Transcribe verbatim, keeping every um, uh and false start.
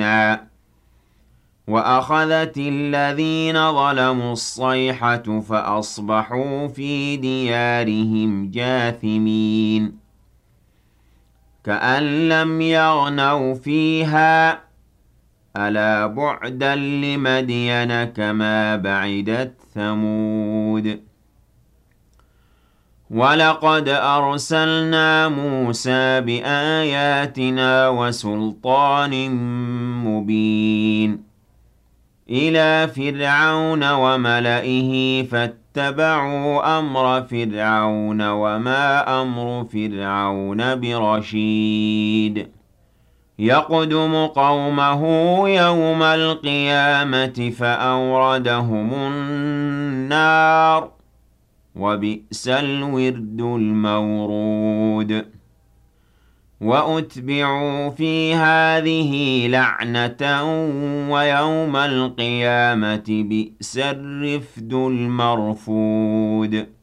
آيَاتِنَا وَأَخَذَتِ الَّذِينَ ظَلَمُوا الصَّيْحَةُ فَأَصْبَحُوا فِي دِيَارِهِمْ جَاثِمِينَ كَأَن لَّمْ يَغْنَوْا فِيهَا ۗ أَلَا بُعْدًا لِّمَدْيَنَ كَمَا بَعِدَتْ ثَمُودُ وَلَقَدْ أَرْسَلْنَا مُوسَىٰ بِآيَاتِنَا وَسُلْطَانٍ مُّبِينٍ إِلَىٰ فِرْعَوْنَ وَمَلَئِهِ فَاتَّبَعُوا أَمْرَ فِرْعَوْنَ وَمَا أَمْرُ فِرْعَوْنَ بِرَشِيدٍ يَقْدُمُ قَوْمَهُ يَوْمَ الْقِيَامَةِ فَأَوْرَدَهُمُ النَّارَ ۖ وَبِئْسَ الْوِرْدُ الْمَوْرُودُ وَأُتْبِعُوا فِي هَٰذِهِ لَعْنَةً وَيَوْمَ الْقِيَامَةِ بِئْسَ الرِّفْدُ الْمَرْفُودُ